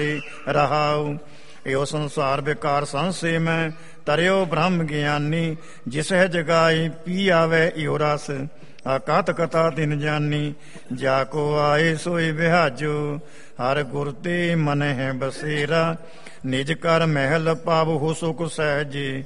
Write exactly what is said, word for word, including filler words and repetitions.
ਰਹਾਉ। ਇਹੋ ਸੰਸਾਰ ਵਿਕਾਰ ਸੰਸੇ ਮੈਂ ਤਰਿਓ ਬ੍ਰਹਮ ਗਿਆਨੀ। ਜਿਸ ਹੈ ਜਗਾਈ ਪੀ ਆਵੇ ਇਓ ਰਸ ਆਕਾਤ ਕਥਾ ਤਿਨ ਜਾਨੀ। ਜਾ ਕੋ ਆਏ ਸੋਈ ਵਿਹਾਜੋ ਹਰ ਗੁਰ ਤੇ ਮਨ ਹੈ ਬਸੇਰਾ। ਨਿਜ ਕਰ ਮਹਿਲ ਪਾਵਹੁ ਸੁਖ ਸਹਿਜੇ